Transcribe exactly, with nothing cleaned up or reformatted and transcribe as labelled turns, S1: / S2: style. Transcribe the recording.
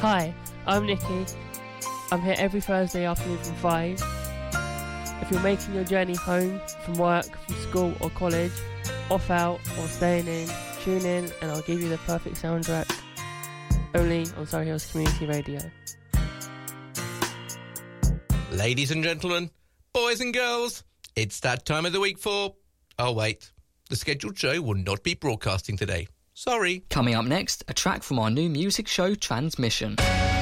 S1: Hi, I'm Nikki. I'm here every Thursday afternoon from five. If you're making your journey home from work, from school or college, off out or staying in, tune in and I'll give you the perfect soundtrack. Only on Surrey Hills Community Radio.
S2: Ladies and gentlemen, boys and girls, it's that time of the week for... Oh wait, the scheduled show will not be broadcasting today. Sorry.
S3: Coming up next, a track from our new music show Transmission.